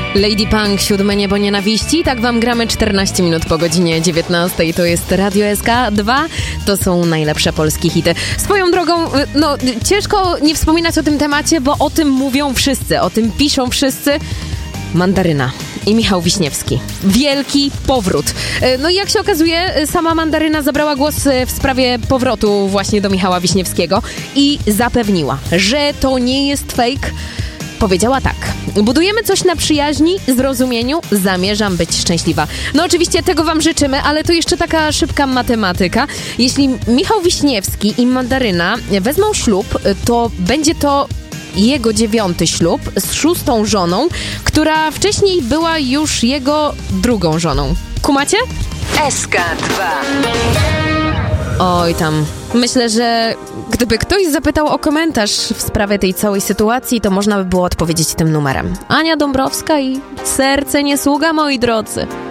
Lady Punk, 7 niebo nienawiści. Tak wam gramy 14 minut po godzinie 19. To jest Radio SK2. To są najlepsze polskie hity. Swoją drogą, no ciężko nie wspominać o tym temacie, bo o tym mówią wszyscy, o tym piszą wszyscy. Mandaryna i Michał Wiśniewski. Wielki powrót. No i jak się okazuje, sama Mandaryna zabrała głos w sprawie powrotu właśnie do Michała Wiśniewskiego i zapewniła, że to nie jest fake. Powiedziała tak: budujemy coś na przyjaźni, zrozumieniu, zamierzam być szczęśliwa. No oczywiście tego wam życzymy, ale to jeszcze taka szybka matematyka. Jeśli Michał Wiśniewski i Mandaryna wezmą ślub, to będzie to jego 9. ślub z 6. żoną, która wcześniej była już jego 2. żoną. Kumacie? SK2. Oj tam. Myślę, że gdyby ktoś zapytał o komentarz w sprawie tej całej sytuacji, to można by było odpowiedzieć tym numerem. Ania Dąbrowska i Serce nie sługa, moi drodzy.